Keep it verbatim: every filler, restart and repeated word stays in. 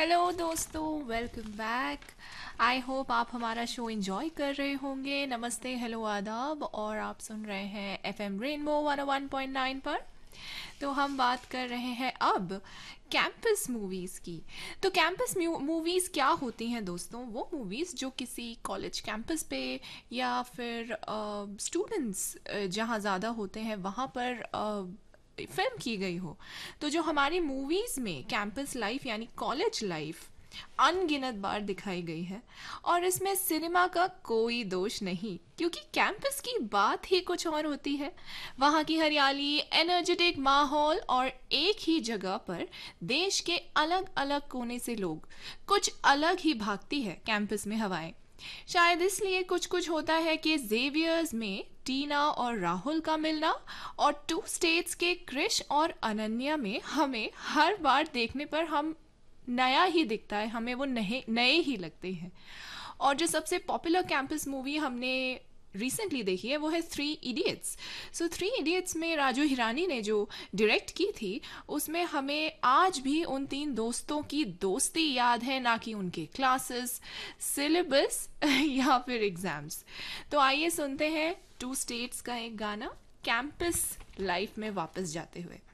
Hello दोस्तों, welcome back. I hope आप हमारा शो एंजॉय कर रहे होंगे। नमस्ते, हेलो, आदाब। और आप सुन रहे हैं एफ एम रेनबो वन ओ वन पॉइंट नाइन पर। तो हम बात कर रहे हैं अब कैंपस मूवीज़ की। तो कैंपस मूवीज़ क्या होती हैं दोस्तों? वो मूवीज़ जो किसी कॉलेज कैंपस पे या फिर स्टूडेंट्स जहाँ ज़्यादा होते हैं वहाँ पर फिल्म की गई हो। तो जो हमारी मूवीज़ में कैंपस लाइफ यानी कॉलेज लाइफ अनगिनत बार दिखाई गई है, और इसमें सिनेमा का कोई दोष नहीं, क्योंकि कैंपस की बात ही कुछ और होती है। वहाँ की हरियाली, एनर्जेटिक माहौल और एक ही जगह पर देश के अलग अलग कोने से लोग, कुछ अलग ही भागती है कैंपस में हवाएं। शायद इसलिए कुछ कुछ होता है कि जेवियर्स में टीना और राहुल का मिलना और टू स्टेट्स के क्रिश और अनन्या में हमें हर बार देखने पर हम नया ही दिखता है, हमें वो नए नए ही लगते हैं। और जो सबसे पॉपुलर कैंपस मूवी हमने रिसेंटली देखी है वो है three idiots. So three idiots में राजू हिरानी ने जो डायरेक्ट की थी, उसमें हमें आज भी उन तीन दोस्तों की दोस्ती याद है, ना कि उनके क्लासेस, सिलेबस या फिर एग्जाम्स। तो आइए सुनते हैं टू स्टेट्स का एक गाना कैंपस लाइफ में वापस जाते हुए।